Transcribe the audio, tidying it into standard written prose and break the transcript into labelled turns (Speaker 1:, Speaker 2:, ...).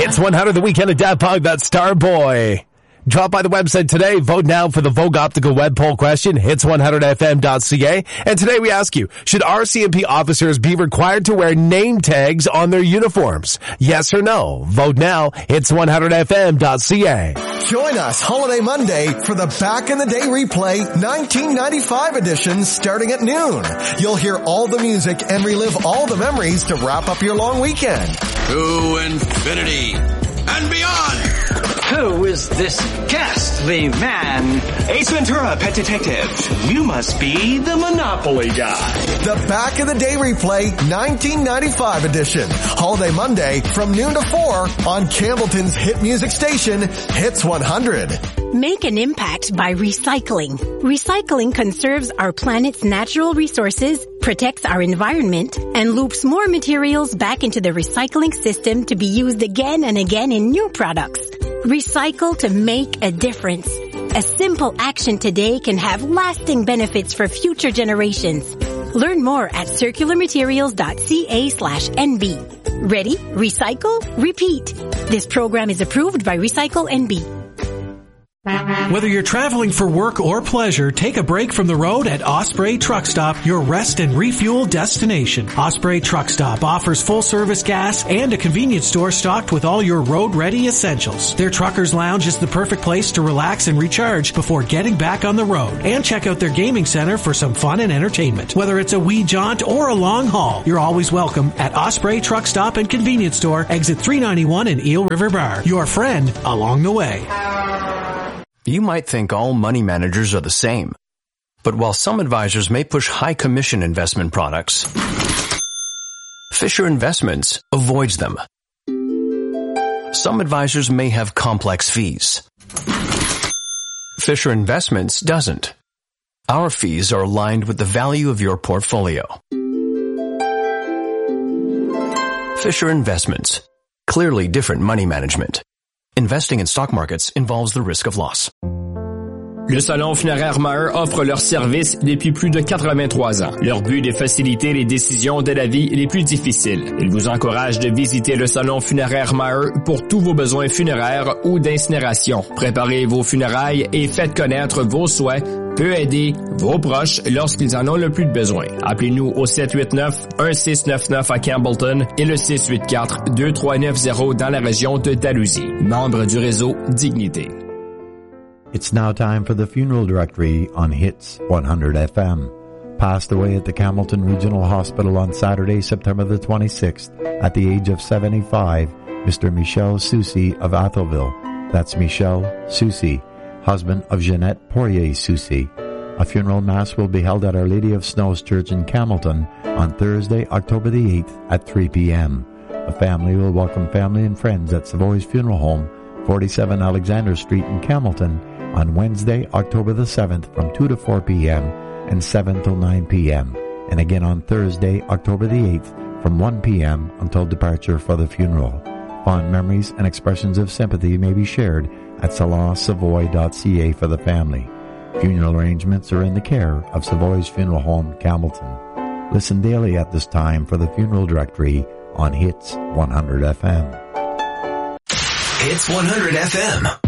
Speaker 1: Hits 100, the weekend of Daft Punk, that's Starboy. Drop by the website today. Vote now for the Vogue Optical web poll question, hits100fm.ca. And today we ask you, should RCMP officers be required to wear name tags on their uniforms? Yes or no? Vote now, hits100fm.ca.
Speaker 2: Join us Holiday Monday for the Back in the Day replay 1995 edition starting at noon. You'll hear all the music and relive all the memories to wrap up your long weekend.
Speaker 3: To infinity and beyond.
Speaker 4: Who is this ghastly man?
Speaker 5: Ace Ventura, Pet Detective. You must be the Monopoly guy.
Speaker 2: The Back in the Day replay 1995 edition. Holiday Monday from noon to 4 on Campbellton's hit music station, Hits 100.
Speaker 6: Make an impact by recycling. Recycling conserves our planet's natural resources, protects our environment, and loops more materials back into the recycling system to be used again and again in new products. Recycle to make a difference. A simple action today can have lasting benefits for future generations. Learn more at circularmaterials.ca/NB. Ready? Recycle? Repeat. This program is approved by Recycle NB.
Speaker 7: Whether you're traveling for work or pleasure, take a break from the road at Osprey Truck Stop, your rest and refuel destination. Osprey Truck Stop offers full-service gas and a convenience store stocked with all your road-ready essentials. Their Truckers Lounge is the perfect place to relax and recharge before getting back on the road. And check out their gaming center for some fun and entertainment. Whether it's a wee jaunt or a long haul, you're always welcome at Osprey Truck Stop and Convenience Store, exit 391 in Eel River Bar. Your friend along the way.
Speaker 8: You might think all money managers are the same. But while some advisors may push high commission investment products, Fisher Investments avoids them. Some advisors may have complex fees. Fisher Investments doesn't. Our fees are aligned with the value of your portfolio. Fisher Investments. Clearly different money management. Investing in stock markets involves the risk of loss.
Speaker 9: Le Salon Funéraire Maher offre leurs services depuis plus de 83 ans. Leur but est de faciliter les décisions de la vie les plus difficiles. Ils vous encouragent de visiter le Salon Funéraire Maher pour tous vos besoins funéraires ou d'incinération. Préparez vos funérailles et faites connaître vos souhaits peut aider vos proches lorsqu'ils en ont le plus de besoin. Appelez-nous au 789-1699 à Campbellton et le 684-2390 dans la région de Dalhousie. Membre du réseau Dignité.
Speaker 10: It's now time for the Funeral Directory on Hits 100 FM. Passed away at the Campbellton Regional Hospital on Saturday, September the 26th, at the age of 75, Mr. Michel Soucy of Atholville. That's Michel Soucy, husband of Jeanette Poirier Soucy. A funeral mass will be held at Our Lady of Snows Church in Campbellton on Thursday, October the 8th at 3 p.m. The family will welcome family and friends at Savoy's Funeral Home, 47 Alexander Street in Campbellton, on Wednesday, October the 7th from 2 to 4 p.m. and 7 till 9 p.m. and again on Thursday, October the 8th from 1 p.m. until departure for the funeral. Fond memories and expressions of sympathy may be shared at salonsavoy.ca for the family. Funeral arrangements are in the care of Savoy's Funeral Home, Campbellton. Listen daily at this time for the Funeral Directory on Hits 100 FM.
Speaker 1: Hits 100 FM.